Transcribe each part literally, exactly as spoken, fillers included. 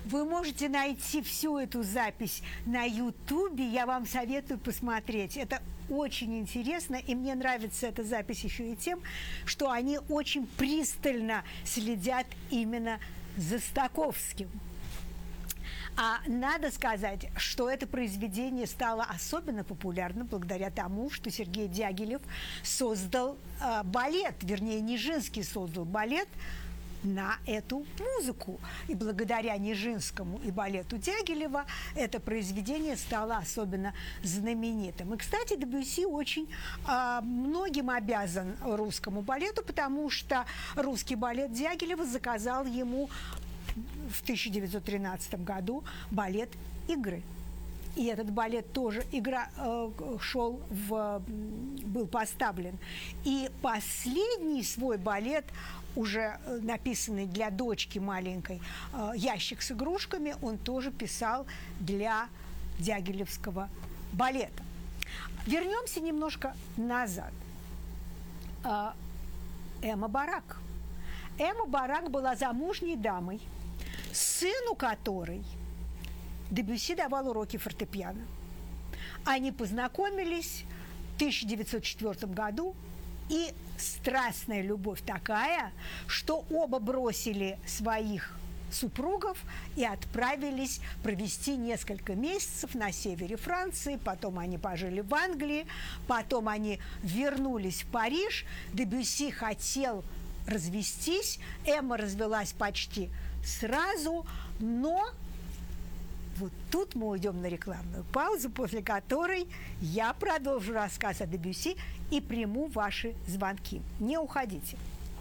Вы можете найти всю эту запись на Ютубе. Я вам советую посмотреть. Это очень интересно, и мне нравится эта запись еще и тем, что они очень пристально следят именно за Стаковским. А надо сказать, что это произведение стало особенно популярным благодаря тому, что Сергей Дягилев создал э, балет, вернее, Нижинский создал балет на эту музыку. И благодаря Нижинскому и балету Дягилева это произведение стало особенно знаменитым. И, кстати, Дебюсси очень э, многим обязан русскому балету, потому что русский балет Дягилева заказал ему в тысяча девятьсот тринадцатом году балет «Игры». И этот балет тоже игра, э, шел в, был поставлен. И последний свой балет, уже написанный для дочки маленькой, э, «Ящик с игрушками», он тоже писал для Дягилевского балета. Вернемся немножко назад. Э, Эмма Барак. Эмма Барак была замужней дамой, сыну которой Дебюсси давал уроки фортепиано. Они познакомились в тысяча девятьсот четвёртом году, и страстная любовь такая, что оба бросили своих супругов и отправились провести несколько месяцев на севере Франции. Потом они пожили в Англии, потом они вернулись в Париж. Дебюсси хотел развестись, Эмма развелась почти сразу, но вот тут мы уйдем на рекламную паузу, после которой я продолжу рассказ о Дебюсси и приму ваши звонки. Не уходите.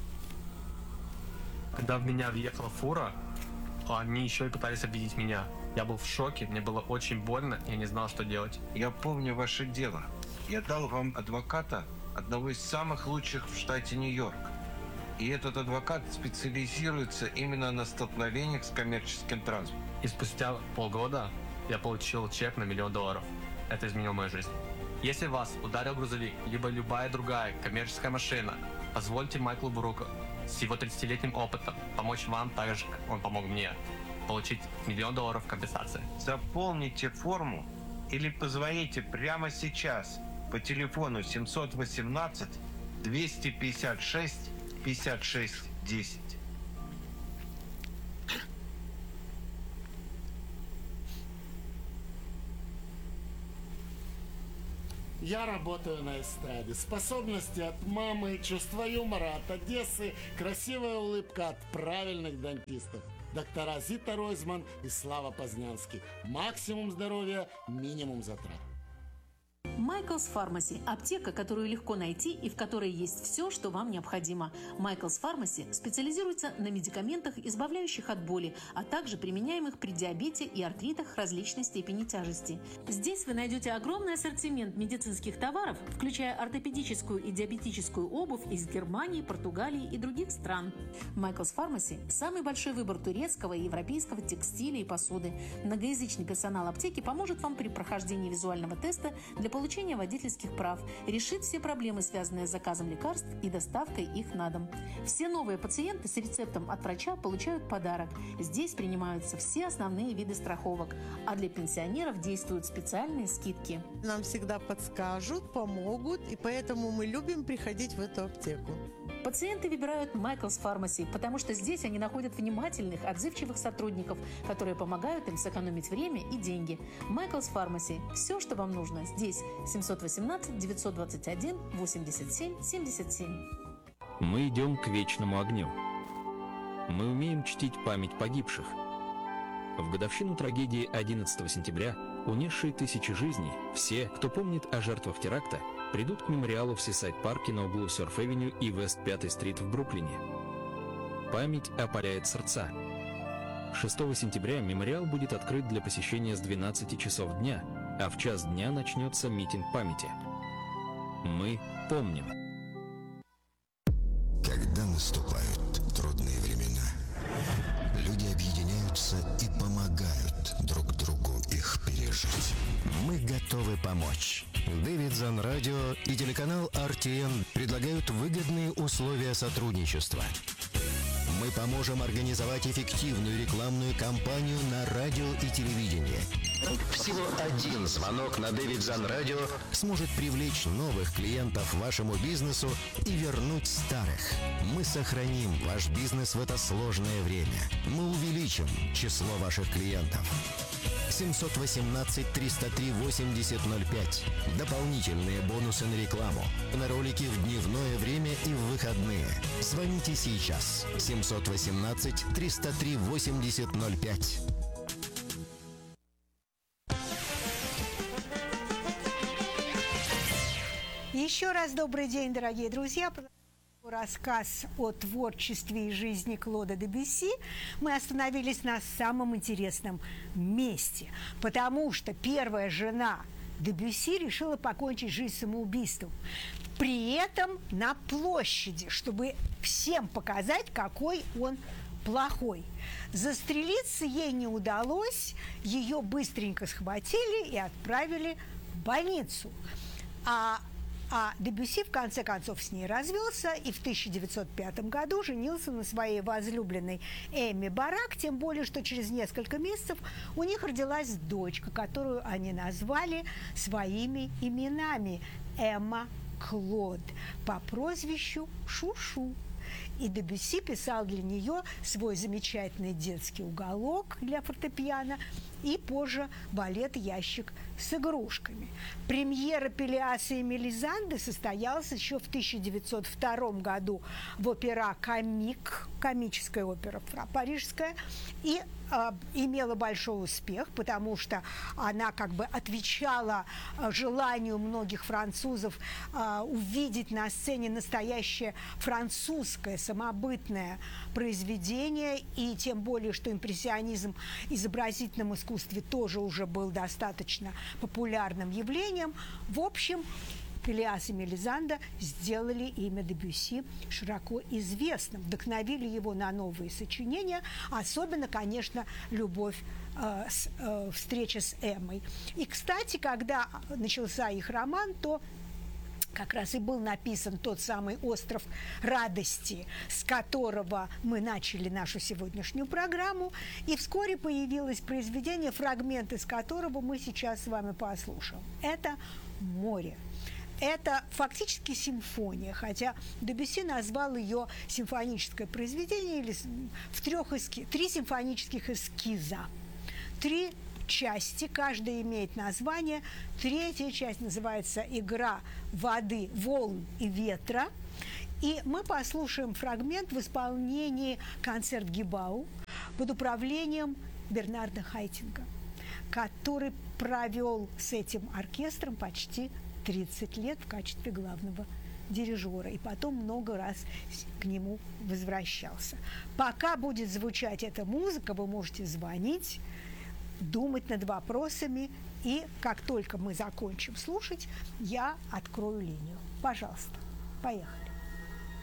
Когда в меня въехала фура, они еще и пытались обидеть меня. Я был в шоке, мне было очень больно, я не знал, что делать. Я помню ваше дело. Я дал вам адвоката, одного из самых лучших в штате Нью-Йорк. И этот адвокат специализируется именно на столкновениях с коммерческим транспортом. И спустя полгода я получил чек на миллион долларов. Это изменило мою жизнь. Если вас ударил грузовик, либо любая другая коммерческая машина, позвольте Майклу Бруку с его тридцатилетним опытом помочь вам так же, как он помог мне, получить миллион долларов компенсации. Заполните форму или позвоните прямо сейчас по телефону семьсот восемнадцать двести пятьдесят шесть пятьдесят шесть десять. Я работаю на эстраде. Способности от мамы, чувство юмора от Одессы, красивая улыбка от правильных дантистов. Доктора Зита Ройзман и Слава Познянский. Максимум здоровья, минимум затрат. Michael's Pharmacy – аптека, которую легко найти и в которой есть все, что вам необходимо. Michael's Pharmacy специализируется на медикаментах, избавляющих от боли, а также применяемых при диабете и артритах различной степени тяжести. Здесь вы найдете огромный ассортимент медицинских товаров, включая ортопедическую и диабетическую обувь из Германии, Португалии и других стран. Michael's Pharmacy – самый большой выбор турецкого и европейского текстиля и посуды. Многоязычный персонал аптеки поможет вам при прохождении визуального теста для получения водительских прав, решит все проблемы, связанные с заказом лекарств и доставкой их на дом. Все новые пациенты с рецептом от врача получают подарок. Здесь принимаются все основные виды страховок, а для пенсионеров действуют специальные скидки. Нам всегда подскажут, помогут, и поэтому мы любим приходить в эту аптеку. Пациенты выбирают Michael's Pharmacy, потому что здесь они находят внимательных, отзывчивых сотрудников, которые помогают им сэкономить время и деньги. Michael's Pharmacy – все, что вам нужно, здесь. семьсот восемнадцать девятьсот двадцать один восемьдесят семь семьдесят семь. Мы идем к вечному огню. Мы умеем чтить память погибших. В годовщину трагедии одиннадцатого сентября, унесшей тысячи жизней, все, кто помнит о жертвах теракта, придут к мемориалу в Сисайд-парке на углу Сёрф-Эвеню и Вест-пятой стрит в Бруклине. Память опаляет сердца. шестого сентября мемориал будет открыт для посещения с двенадцати часов дня, а в час дня начнется митинг памяти. Мы помним. Когда наступают трудные времена, люди объединяются и помогают друг другу их пережить. Мы готовы помочь. Дэвидсон Радио и телеканал ар ти эн предлагают выгодные условия сотрудничества. Мы поможем организовать эффективную рекламную кампанию на радио и телевидении. Всего один звонок на Davidson Radio сможет привлечь новых клиентов вашему бизнесу и вернуть старых. Мы сохраним ваш бизнес в это сложное время. Мы увеличим число ваших клиентов. семьсот восемнадцать триста три восемьдесят ноль пять. Дополнительные бонусы на рекламу. На ролики в дневное время и в выходные. Звоните сейчас. семьсот восемнадцать триста три восемьдесят ноль пять. Еще раз добрый день, дорогие друзья. Рассказ о творчестве и жизни Клода Дебюсси. Мы остановились на самом интересном месте, потому что первая жена Дебюсси решила покончить жизнь самоубийством. При этом на площади, чтобы всем показать, какой он плохой. Застрелиться ей не удалось, ее быстренько схватили и отправили в больницу. А А Дебюсси в конце концов с ней развелся и в тысяча девятьсот пятом году женился на своей возлюбленной Эмми Барак, тем более, что через несколько месяцев у них родилась дочка, которую они назвали своими именами – Эмма Клод по прозвищу Шушу. И Дебюсси писал для нее свой замечательный детский уголок для фортепиано и позже балет «Ящик с игрушками». Премьера «Пелиаса и Мелизанды» состоялась еще в тысяча девятьсот втором году в опера «Комик», комическая опера парижская, и э, имела большой успех, потому что она как бы отвечала э, желанию многих французов э, увидеть на сцене настоящее французское самобытное произведение, и тем более, что импрессионизм в изобразительном искусстве тоже уже был достаточно популярным явлением. В общем, Пелиас и Мелизанда сделали имя Дебюсси широко известным, вдохновили его на новые сочинения, особенно, конечно, любовь, э, с, э, встреча с Эммой. И, кстати, когда начался их роман, то как раз и был написан тот самый «Остров радости», с которого мы начали нашу сегодняшнюю программу, и вскоре появилось произведение, фрагмент из которого мы сейчас с вами послушаем. Это «Море». Это фактически симфония, хотя Дебюсси назвал ее симфоническое произведение или в трех эски... три симфонических эскиза. Три части, каждая имеет название. Третья часть называется «Игра воды, волн и ветра». И мы послушаем фрагмент в исполнении концерт-гибау под управлением Бернарда Хайтинга, который провел с этим оркестром почти тридцать лет в качестве главного дирижера, и потом много раз к нему возвращался. Пока будет звучать эта музыка, вы можете звонить, думать над вопросами, и как только мы закончим слушать, я открою линию. Пожалуйста, поехали.